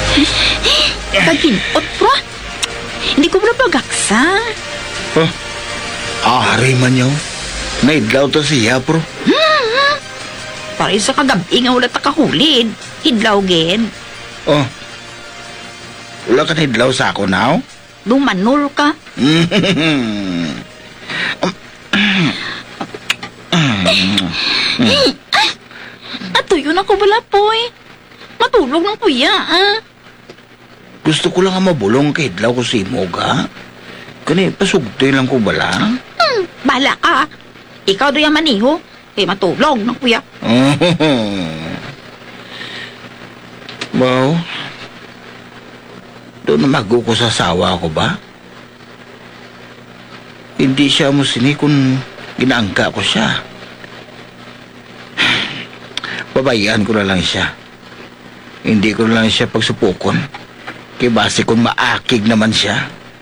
Kaginot, bro. Hindi ko na pagaksa. Oh, ari man yaw. Naidlaw to siya, bro. Para sa kagabi nga wala takahulid. Hidlaw, gen. Oh, wala ka naidlaw sa ako now? Lumanol ka. Ato yun ako bala, poy. Matulog ng kuya, Gusto ko lang nga mabulong kay Hidlaw ko si Moga. Kani, pasugtoy lang ko bala. Bala ka. Ikaw doon yung maniho. Kaya matulog ng kuya. Wow. Doon na mago ko sa asawa ko ba? Hindi siya mo sini kung ginaangka ko siya. Babayaan ko na lang siya. Hindi ko na lang siya pagsupukon. Kaya base kung maakig naman siya.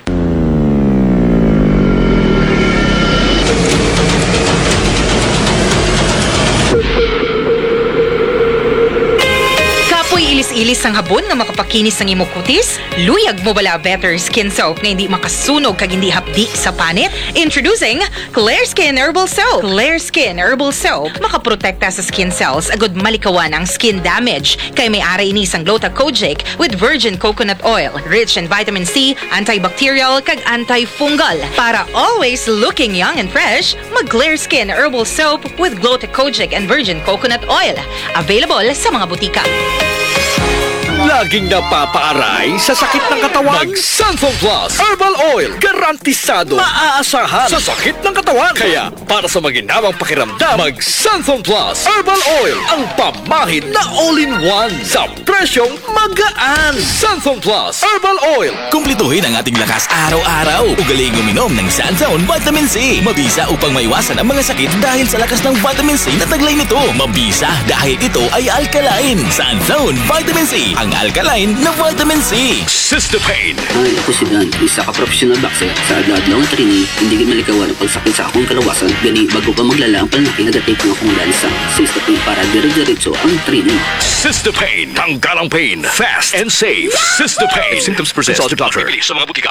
Ilis ang habon nga makapakinis ng imong kutis? Luyag mo bala better skin soap nga hindi makasunog kag hindi hapdi sa panit? Introducing Clear Skin Herbal Soap. Clear Skin Herbal Soap makaprotekta sa skin cells agud malikawan ang skin damage. Kay may ara ini sang Glota Kojic with virgin coconut oil, rich in vitamin C, antibacterial kag antifungal. Para always looking young and fresh, mag Clear Skin Herbal Soap with Glota Kojic and virgin coconut oil. Available sa mga butika. Laging napapaaray sa sakit ng katawan? Mag-Santhol Plus Herbal Oil. Garantisado. Maaasahan sa sakit ng katawan. Kaya, para sa maginhawang pakiramdam, mag-Santhol Plus Herbal Oil. Ang pamahid na all-in-one sa presyong magaan. Santhol Plus Herbal Oil. Kumpletuhin ang ating lakas araw-araw. Ugaling uminom ng Santhol Vitamin C. Mabisa upang maiwasan ang mga sakit dahil sa lakas ng vitamin C na taglay nito. Mabisa dahil ito ay alkaline. Santhol Vitamin C. Ang alkaline na vitamin C. Cystopain. Ay, ako si Dan, isa ka professional boxer. Sa adlaw nga training, hindi ka malikawan ang pagsakit sa akong kalawasan. Gani, bago pa maglala ang panlaki, nagatake ang akong lansa. Cystopain para dire-diretso ang training. Cystopain. Tanggalang pain. Fast and safe. Cystopain. If symptoms persist, consult your doctor. Sa mga butika.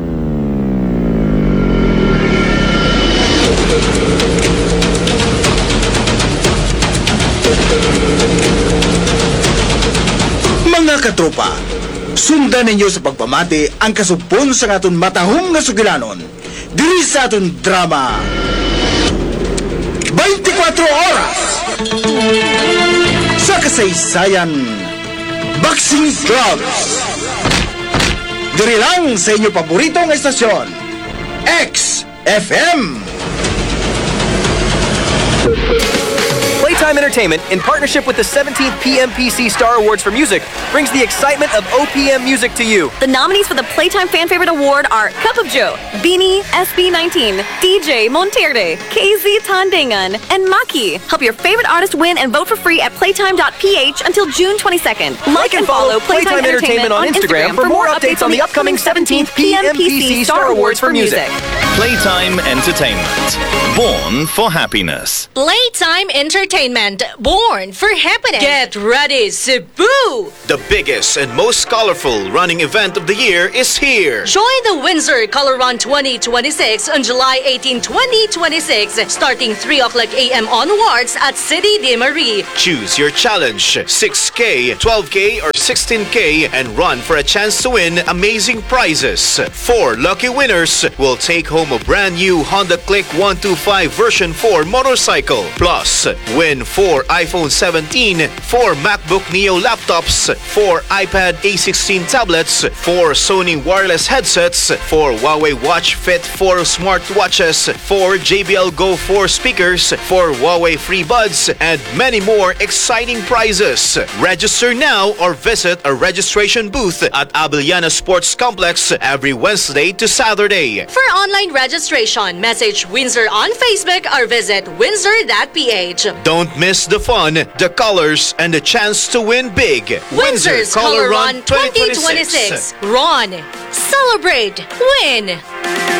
Mga katropa, sundan ninyo sa pagpamati ang kasupon sa aton matahong nga sugilanon. Diri sa aton drama 24 oras sa kasaysayan Boxing Gloves. Diri lang sa inyo paboritong estasyon XFM. Playtime Entertainment, in partnership with the 17th PMPC Star Awards for Music, brings the excitement of OPM music to you. The nominees for the Playtime Fan Favorite Award are Cup of Joe, Beanie, SB19, DJ Monterde, KZ Tandangan, and Maki. Help your favorite artist win and vote for free at playtime.ph until June 22nd. Like and follow Playtime Entertainment on Instagram for more updates on the upcoming 17th PMPC Star Awards for Music. Playtime Entertainment. Born for happiness. Playtime Entertainment, born for happiness. Get ready, Cebu! The biggest and most colorful running event of the year is here. Join the Windsor Color Run 2026 on July 18, 2026, starting 3 o'clock a.m. onwards at City de Marie. Choose your challenge, 6K, 12K, or 16K, and run for a chance to win amazing prizes. 4 lucky winners will take home a brand new Honda Click 125 version 4 motorcycle. Plus, win 4 iPhone 17, 4 MacBook Neo laptops, 4 iPad A16 tablets, 4 Sony wireless headsets, 4 Huawei Watch Fit 4 smartwatches, 4 JBL Go 4 speakers, 4 Huawei Free Buds, and many more exciting prizes. Register now or visit a registration booth at Abellana Sports Complex every Wednesday to Saturday. For online registration, message Windsor on Facebook or visit windsor.ph. Don't miss the fun, the colors, and the chance to win big. Windsor's Color Run 2026. Run, celebrate, win!